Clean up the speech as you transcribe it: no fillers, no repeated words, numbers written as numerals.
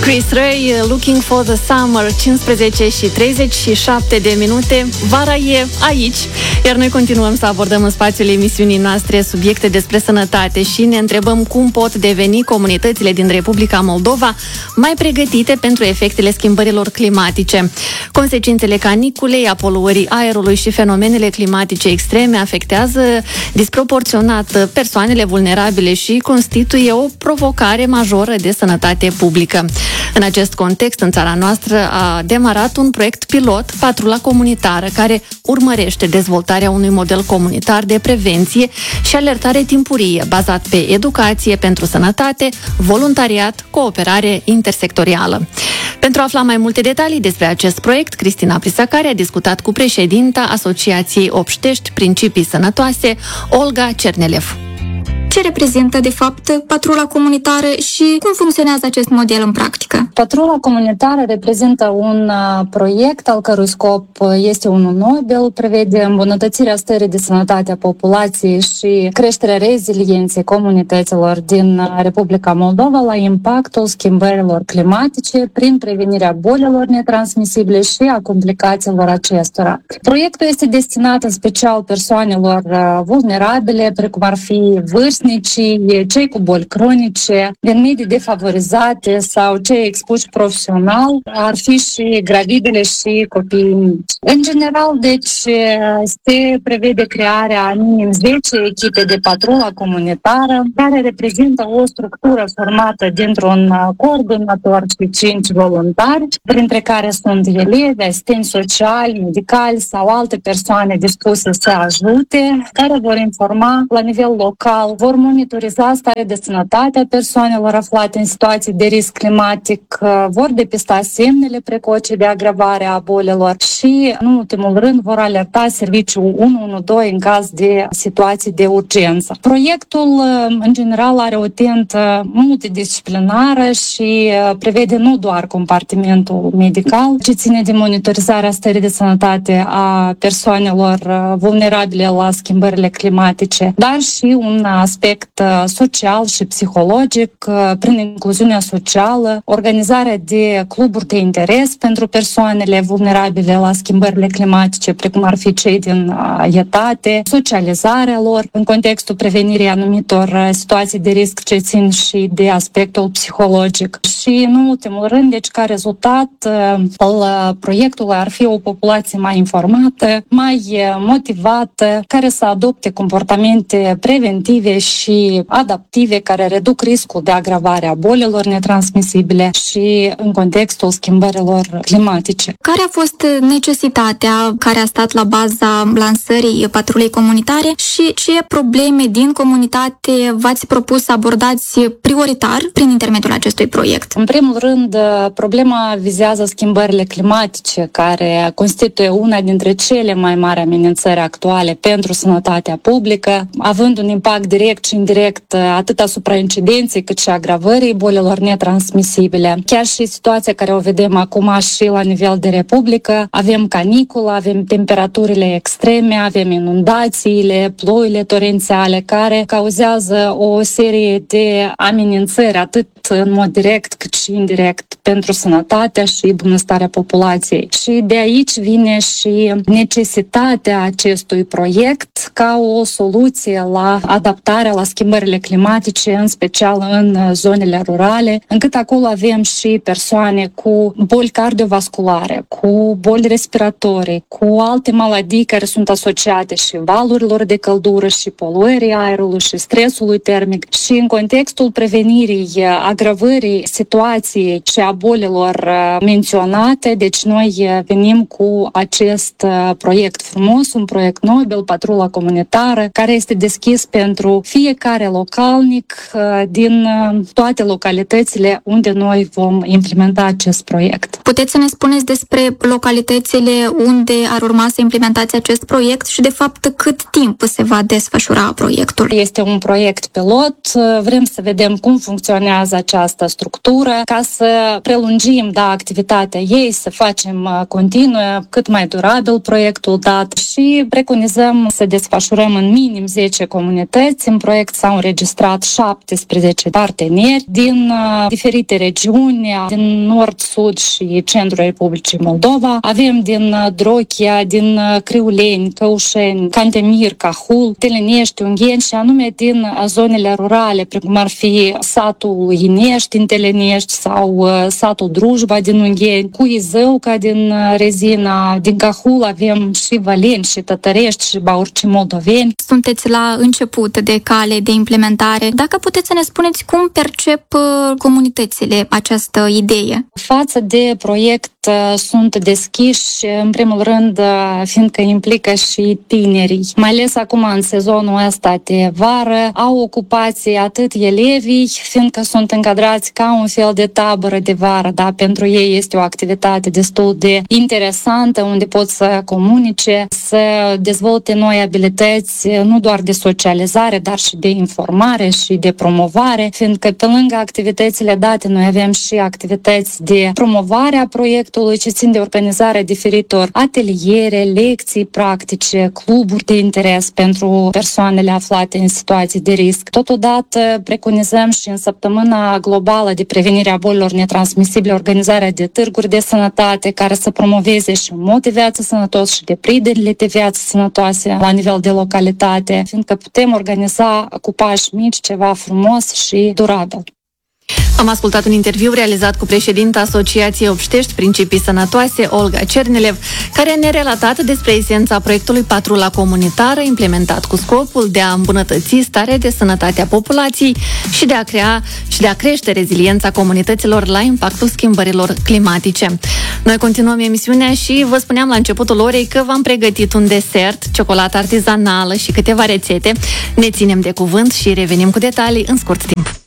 Chris Ray, Looking for the Summer, 15 și 37 de minute. Vara e aici, iar noi continuăm să abordăm în spațiul emisiunii noastre subiecte despre sănătate și ne întrebăm cum pot deveni comunitățile din Republica Moldova mai pregătite pentru efectele schimbărilor climatice. Consecințele caniculei, a poluării aerului și fenomenele climatice extreme afectează disproporționat persoanele vulnerabile și constituie o provocare majoră de sănătate publică. În acest context, în țara noastră a demarat un proiect pilot, Patrula Comunitară, care urmărește dezvoltarea unui model comunitar de prevenție și alertare timpurie, bazat pe educație pentru sănătate, voluntariat, cooperare intersectorială. Pentru a afla mai multe detalii despre acest proiect, Cristina Prisacari a discutat cu președinta Asociației Obștești Principii Sănătoase, Olga Cernelev. Ce reprezintă, de fapt, patrula comunitară și cum funcționează acest model în practică? Patrula comunitară reprezintă un proiect al cărui scop este unul nobil, prevede îmbunătățirea stării de sănătate a populației și creșterea rezilienței comunităților din Republica Moldova la impactul schimbărilor climatice prin prevenirea bolilor netransmisibile și a complicațiilor acestora. Proiectul este destinat în special persoanelor vulnerabile, precum ar fi vârstnicii, cei cu boli cronice, din medii defavorizate sau cei expuși profesional, ar fi și gravidele și copiii mici. În general, deci, se prevede crearea minim 10 echipe de patrulă comunitară, care reprezintă o structură formată dintr-un coordonator și 5 voluntari, printre care sunt elevi, asistenți sociali, medicali sau alte persoane dispuse să ajute, care vor informa la nivel local, vor monitoriza starea de sănătate a persoanelor aflate în situații de risc climatic, vor depista semnele precoce de agravare a bolilor și, în ultimul rând, vor alerta serviciul 112 în caz de situații de urgență. Proiectul, în general, are o tentă multidisciplinară și prevede nu doar compartimentul medical, ci ține de monitorizarea stării de sănătate a persoanelor vulnerabile la schimbările climatice, dar și un aspect social și psihologic prin incluziunea socială, organizarea de cluburi de interes pentru persoanele vulnerabile la schimbările climatice, precum ar fi cei din etate, socializarea lor în contextul prevenirii anumitor situații de risc ce țin și de aspectul psihologic. Și, în ultimul rând, deci, ca rezultat al proiectului ar fi o populație mai informată, mai motivată, care să adopte comportamente preventive și adaptive care reduc riscul de agravare a bolilor netransmisibile și în contextul schimbărilor climatice. Care a fost necesitatea care a stat la baza lansării patrulei comunitare și ce probleme din comunitate v-ați propus să abordați prioritar prin intermediul acestui proiect? În primul rând, problema vizează schimbările climatice, care constituie una dintre cele mai mari amenințări actuale pentru sănătatea publică, având un impact direct și indirect atât asupra incidenței cât și agravării bolilor netransmisibile. Chiar și situația care o vedem acum și la nivel de republică, avem caniculă, avem temperaturile extreme, avem inundațiile, ploile torențiale care cauzează o serie de amenințări atât în mod direct cât și indirect pentru sănătatea și bunăstarea populației. Și de aici vine și necesitatea acestui proiect ca o soluție la adaptarea la schimbările climatice, în special în zonele rurale, încât acolo avem și persoane cu boli cardiovasculare, cu boli respiratorii, cu alte maladii care sunt asociate și valurilor de căldură și poluării aerului și stresului termic. Și în contextul prevenirii agravării situației și a bolilor menționate, deci noi venim cu acest proiect frumos, un proiect nobil, Patrula Comunitară, care este deschis pentru fiecare localnic din toate localitățile unde noi vom implementa acest proiect. Puteți să ne spuneți despre localitățile unde ar urma să implementați acest proiect și, de fapt, cât timp se va desfășura proiectul? Este un proiect pilot, vrem să vedem cum funcționează această structură ca să prelungim activitatea ei, să facem continuă, cât mai durabil proiectul dat și preconizăm să desfășurăm în minim 10 comunități. În proiect s-au înregistrat 17 parteneri din diferite regiuni regiuni din nord-sud și centrul Republicii Moldova. Avem din Drochia, din Criuleni, Căușeni, Cantemir, Cahul, Telenești, Ungheni și anume din zonele rurale, precum ar fi satul Inești din Telenești sau satul Drujba din Ungheni, Cuizăuca din Rezina, din Cahul avem și Valeni, și Tătărești, și Baurci moldoveni. Sunteți la început de cale de implementare. Dacă puteți să ne spuneți cum percep comunitățile această idee? Față de proiect sunt deschiși, în primul rând, fiindcă implică și tinerii. Mai ales acum în sezonul ăsta de vară, au ocupații atât elevii, fiindcă sunt încadrați ca un fel de tabără de vară, da? Pentru ei este o activitate destul de interesantă, unde pot să comunice, să dezvolte noi abilități, nu doar de socializare, dar și de informare și de promovare, fiindcă pe lângă activitățile date, noi avem și activități de promovare a proiectului, ce țin de organizarea diferitor ateliere, lecții practice, cluburi de interes pentru persoanele aflate în situații de risc. Totodată preconizăm și în săptămâna globală de prevenire a bolilor netransmisibile organizarea de târguri de sănătate care să promoveze și un mod de viață sănătos și deprinderile de viață sănătoase la nivel de localitate, fiindcă putem organiza cu pași mici ceva frumos și durabil. Am ascultat un interviu realizat cu președinta Asociației Obștești Principii Sănătoase, Olga Cernelev, care ne-a relatat despre esența proiectului Patrula Comunitară, implementat cu scopul de a îmbunătăți starea de sănătate a populației și de a crește reziliența comunităților la impactul schimbărilor climatice. Noi continuăm emisiunea și vă spuneam la începutul orei că v-am pregătit un desert, ciocolată artizanală și câteva rețete. Ne ținem de cuvânt și revenim cu detalii în scurt timp.